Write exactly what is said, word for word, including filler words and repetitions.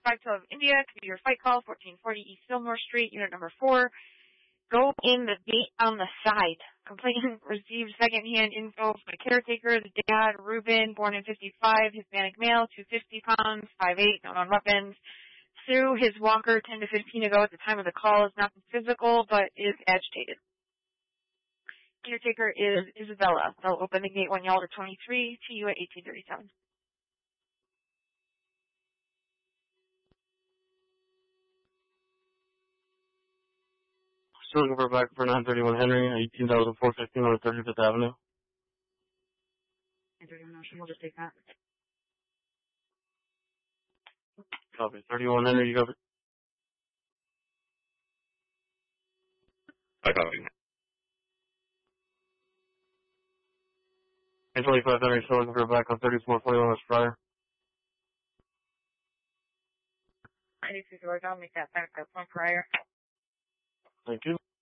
five twelve India, could be your fight call, fourteen forty East Fillmore Street, unit number four. Go in the gate on the side. Complainant received secondhand info from the caretaker, the dad, Ruben, born in fifty-five, Hispanic male, two hundred fifty pounds, five eight, known on weapons. Threw his walker ten to fifteen ago at the time of the call. Is not physical, but is agitated. Caretaker is Isabella. They'll open the gate when y'all are twenty-three, T U at eighteen thirty-seven. Still looking for back for nine thirty-one Henry, eighteen thousand four hundred fifteen on thirty-fifth Avenue. nine thirty-one Ocean, we'll just take that. Copy. thirty-one Henry, you got it? I copy. eight twenty-five Henry, still looking for back on thirty-four forty-one West Friar. I need to go, I'll make that back up one prior. Thank you.